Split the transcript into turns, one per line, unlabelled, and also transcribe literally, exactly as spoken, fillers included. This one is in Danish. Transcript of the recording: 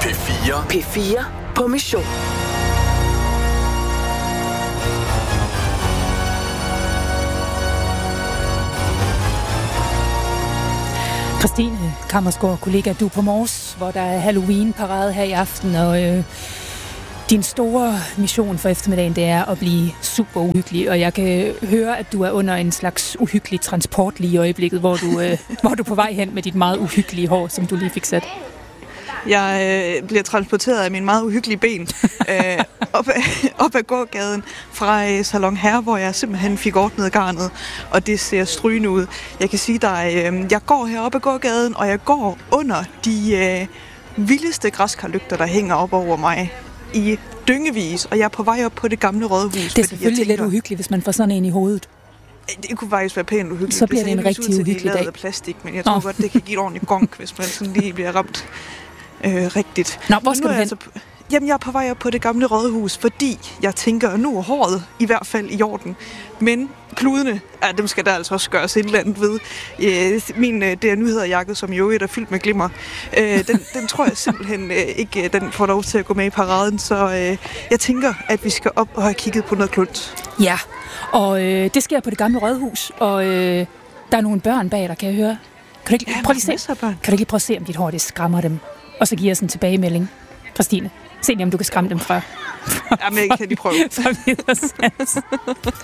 P fire.
P fire på mission.
Christine Kammersgaard, kollega, du er på Mors, hvor der er Halloween-parade her i aften, og øh, din store mission for eftermiddagen, det er at blive super uhyggelig, og jeg kan høre, at du er under en slags uhyggelig transport lige i øjeblikket, hvor du, øh, hvor du er på vej hen med dit meget uhyggelige hår, som du lige fik sat.
Jeg øh, bliver transporteret af mine meget uhyggelige ben øh, op, ad, op ad gågaden fra øh, Salon Herre, hvor jeg simpelthen fik ordnet garnet, og det ser strygende ud. Jeg kan sige dig, øh, jeg går heroppe ad gågaden, og jeg går under de øh, vildeste græskarlygter, der hænger op over mig i dyngevis, og jeg er på vej op på det gamle rådhus.
Det er selvfølgelig tænker, lidt uhyggeligt, hvis man får sådan en i hovedet.
Det kunne faktisk være pænt uhyggeligt.
Så bliver det, det en rigtig uhyggelig dag.
Af plastik, men jeg tror oh. godt, det kan give et ordentligt gonk, hvis man sådan lige bliver ramt øh, rigtigt.
Nå, hvor skal du hen?
Altså, jamen, jeg er på vej op på det gamle rådhus, fordi jeg tænker, at nu er håret i hvert fald i orden. Men kludene, ja, dem skal der altså også gøres et eller andet ved. Øh, min øh, D R Nyheder-jakke, som jo er fyldt med glimmer, øh, den, den tror jeg simpelthen øh, ikke, den får lov til at gå med i paraden. Så øh, jeg tænker, at vi skal op og have kigget på noget klunt.
Ja, og øh, det sker på det gamle rådhus, og øh, der er nogle børn bag dig, kan jeg høre. Kan du ikke,
ja,
prøv lige se, kan du lige prøve at se, om dit hår det skræmmer dem? Og så giver os en tilbagemelding. Christine, se lige, om du kan skræmme dem fra.
Jamen, jeg kan lige prøve.
fra